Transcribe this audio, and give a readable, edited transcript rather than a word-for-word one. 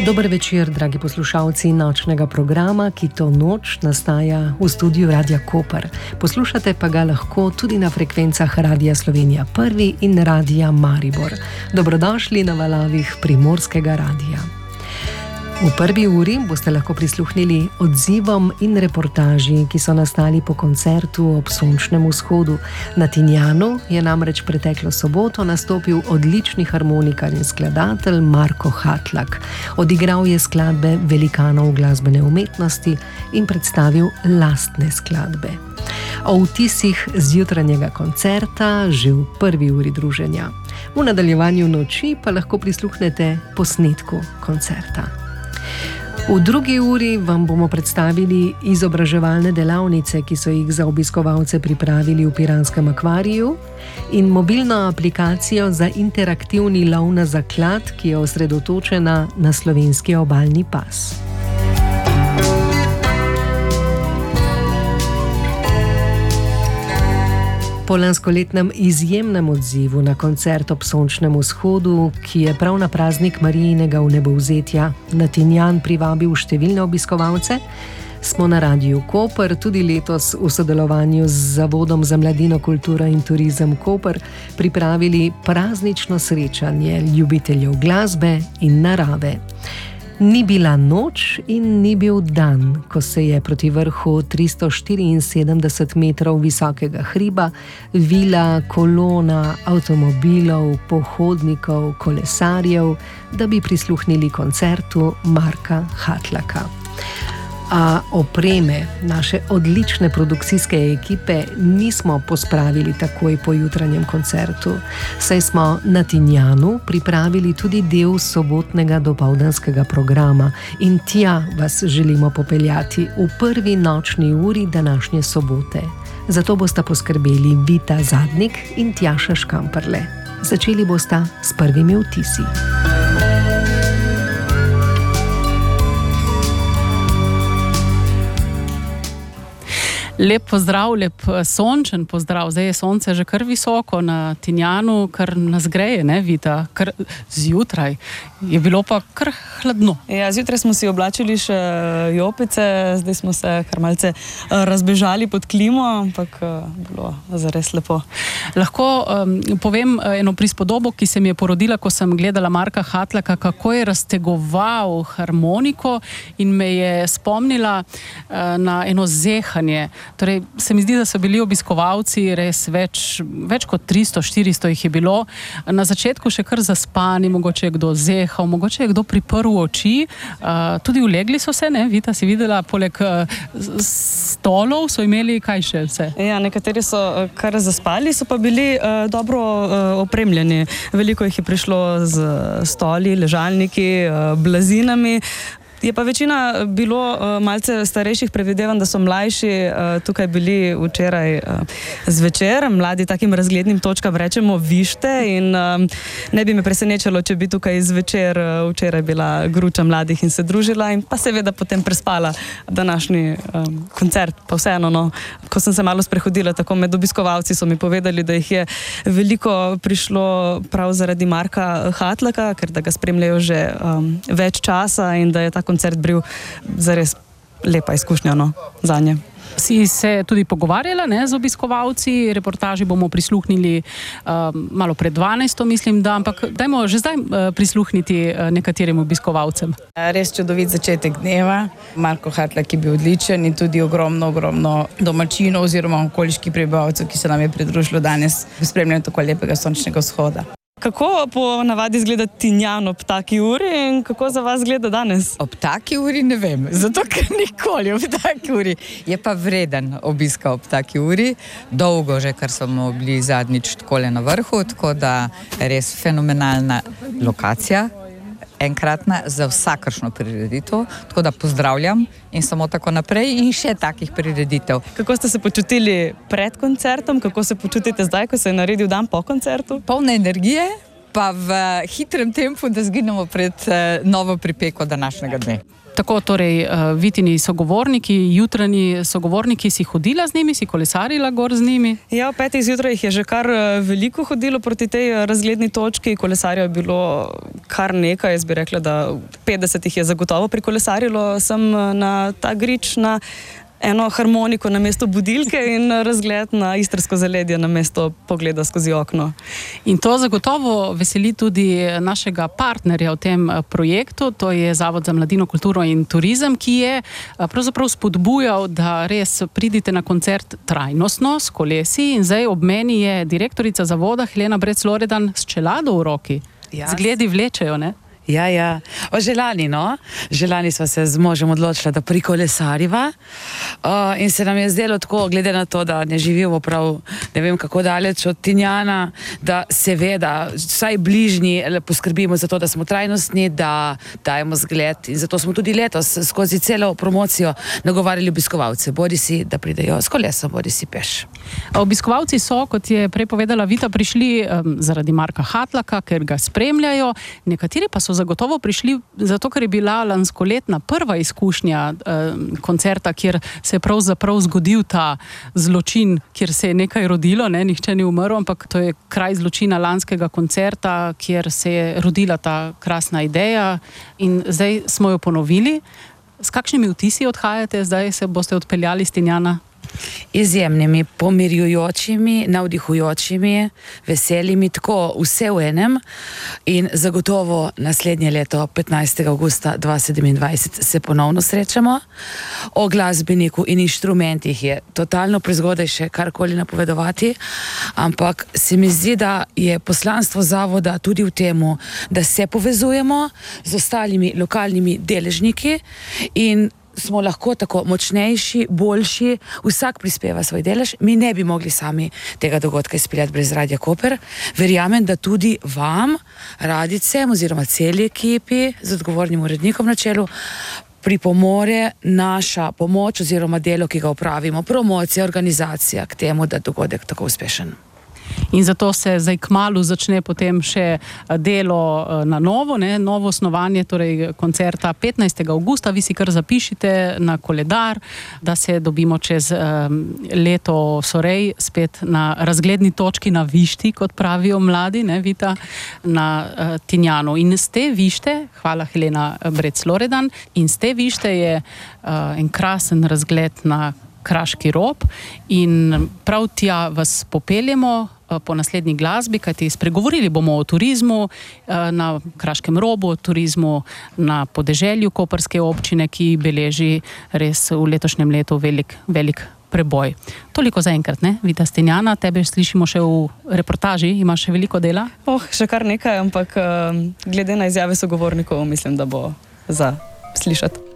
Dober večer, dragi poslušalci nočnega programa, ki to noč nastaja v studiu Radia Koper. Poslušate pa ga lahko tudi na frekvencah Radia Slovenija 1 in Radia Maribor. Dobrodošli na valovih Primorskega radia. V prvi uri boste lahko prisluhnili odzivom in reportaži, ki so nastali po koncertu ob sončnem vzhodu. Na Tinjanu je namreč preteklo soboto nastopil odlični harmonikar in skladatelj Marko Hatlak. Odigral je skladbe velikanov glasbene umetnosti in predstavil lastne skladbe. O vtisih z jutranjega koncerta že v prvi uri druženja. V nadaljevanju noči pa lahko prisluhnete posnetku koncerta. V drugi uri vam bomo predstavili izobraževalne delavnice, ki so jih za obiskovalce pripravili v Piranskem akvariju, in mobilno aplikacijo za interaktivni lov na zaklad, ki je osredotočena na slovenski obalni pas. Po lanskoletnem izjemnem odzivu na koncert ob sončnem vzhodu, ki je prav na praznik Marijinega vnebovzetja na Tinjan privabil številne obiskovalce, smo na Radiu Koper tudi letos v sodelovanju z Zavodom za mladino, kulturo in turizem Koper pripravili praznično srečanje ljubiteljev glasbe in narave. Ni bila noč in ni bil dan, ko se je proti vrhu 374 metrov visokega hriba vila kolona avtomobilov, pohodnikov, kolesarjev, da bi prisluhnili koncertu Marka Hatlaka. A opreme naše odlične produkcijske ekipe nismo pospravili takoj po jutranjem koncertu, saj smo na Tinjanu pripravili tudi del sobotnega dopoldanskega programa in tja vas želimo popeljati v prvi nočni uri današnje sobote. Zato bosta poskrbeli Vita Zadnik in Tjaša Škamperle. Začeli bosta s prvimi vtisi. Lep pozdrav, lep sončen pozdrav. Zdaj je sonce že kar visoko na Tinjanu, kar nas greje, ne, Vita? Kar zjutraj. Je bilo pa kar hladno. Ja, zjutraj smo si oblačili še jopice, zdaj smo se kar malce razbežali pod klimo, ampak bilo zares lepo. Lahko povem eno prispodobo, ki se mi je porodila, ko sem gledala Marka Hatlaka, kako je raztegoval harmoniko in me je spomnila na eno zehanje. Torej, se mi zdi, da so bili obiskovalci res več kot 300-400 jih je bilo. Na začetku še kar zaspani, mogoče je kdo zehal, mogoče je kdo priprl oči. Tudi ulegli so se, ne? Vita, si videla, poleg stolov so imeli kaj še vse? Ja, nekateri so kar zaspali, so pa bili dobro opremljeni. Veliko jih je prišlo z stoli, ležalniki, blazinami. Je pa večina bilo malce starejših, predvidevam, da so mlajši tukaj bili včeraj zvečer, mladi takim razglednim točkam rečemo vište in ne bi me presenečalo, če bi tukaj zvečer včeraj bila gruča mladih in se družila in pa seveda potem prespala današnji koncert. Pa vseeno, no, ko sem se malo sprehodila tako med obiskovalci, so mi povedali, da jih je veliko prišlo prav zaradi Marka Hatlaka, ker da ga spremljajo že več časa in da je ta koncert bil zares lepa izkušnja, no, zanje. Si se tudi pogovarjala, ne, z obiskovalci, reportaži bomo prisluhnili malo pred 12, mislim, da, ampak dajmo že zdaj prisluhniti nekaterim obiskovalcem. Res čudovit začetek dneva. Marko Hatlak je bil odličen in tudi ogromno domačinov oziroma okoliških prebivalcev, ki se nam je pridružilo danes v spremljanju tako lepega sončnega vzhoda. Kako po navadi izgleda Tinjan ob taki uri in kako za vas gleda danes? Ob taki uri ne vem, zato ker nikoli ob taki uri. Je pa vreden obiska ob taki uri. Dolgo že, kar smo bili zadnjič takole na vrhu, tako da res fenomenalna lokacija. Enkratna za vsakršno prireditev, tako da pozdravljam in samo tako naprej in še takih prireditev. Kako ste se počutili pred koncertom, kako se počutite zdaj, ko se je naredil dan po koncertu? Polne energije, pa v hitrem tempu, da zginemo pred novo pripeko današnjega dne. Tako, torej, Vitini sogovorniki, jutranji sogovorniki, si hodila z njimi, si kolesarila gor z njimi? Ja, ob 5. zjutraj jih je že kar veliko hodilo proti tej razgledni točki. Kolesarjev je bilo kar nekaj, jaz bi rekla, da 50 jih je zagotovo prikolesarilo sem na ta grič, na eno harmoniko na mesto budilke in razgled na istrsko zaledje na mesto pogleda skozi okno. In to zagotovo veseli tudi našega partnerja v tem projektu, to je Zavod za mladino, kulturo in turizem, ki je pravzaprav spodbujal, da res pridite na koncert trajnostno s kolesi, in zdaj ob meni je direktorica zavoda Helena Brec-Loredan s čelado v roki. Zgledi vlečejo, ne? Ja. Želani, no. Želani sva se z možem odločila, da prikolesariva. In se nam je zdelo tako, glede na to, da ne živimo prav, ne vem kako daleč od Tinjana, da seveda vsaj bližnji poskrbimo za to, da smo trajnostni, da dajemo zgled. In zato smo tudi letos skozi celo promocijo nagovarjali obiskovalce. Bodi si, da pridejo s kolesom, bodi si peš. Obiskovalci so, kot je prej povedala Vita, prišli zaradi Marka Hatlaka, ker ga spremljajo. Nekateri pa so zagotovo prišli zato, ker je bila lanskoletna prva izkušnja koncerta, kjer se je pravzaprav zgodil ta zločin, kjer se je nekaj rodilo, ne, nihče ni umrl, ampak to je kraj zločina lanskega koncerta, kjer se je rodila ta krasna ideja in zdaj smo jo ponovili. S kakšnimi vtisi odhajate? Zdaj se boste odpeljali s Tinjana? Izjemnimi, pomirjujočimi, navdihujočimi, veselimi, tako vse v enem, in zagotovo naslednje leto, 15. avgusta 2027, se ponovno srečamo. O glasbeniku in inštrumentih je totalno prezgodaj še karkoli napovedovati, ampak se mi zdi, da je poslanstvo zavoda tudi v temu, da se povezujemo z ostalimi lokalnimi deležniki in smo lahko tako močnejši, boljši, vsak prispeva svoj delež. Mi ne bi mogli sami tega dogodka izpeljati brez Radia Koper. Verjamem, da tudi vam, radicem oziroma celi ekipi z odgovornim urednikom na čelu, pripomore naša pomoč oziroma delo, ki ga opravimo, promocija, organizacija k temu, da dogodek tako uspešen. In zato se zdaj kmalu začne potem še delo na novo, ne, novo osnovanje, torej koncerta 15. avgusta. Vi si kar zapišite na koledar, da se dobimo čez leto sorej spet na razgledni točki na Višti, kot pravijo mladi, ne, Vita, na Tinjanu. In z te Vište, hvala Helena Brec-Loredan, in z te Vište je en krasen razgled na Kraški rob in prav tja vas popeljemo po naslednji glasbi, kajti spregovorili bomo o turizmu na Kraškem robu, o turizmu na podeželju koprske občine, ki beleži res v letošnjem letu velik preboj. Toliko zaenkrat, ne? Vita s Tinjana, tebe slišimo še v reportaži, imaš še veliko dela? Še kar nekaj, ampak glede na izjave sogovornikov mislim, da bo za slišati.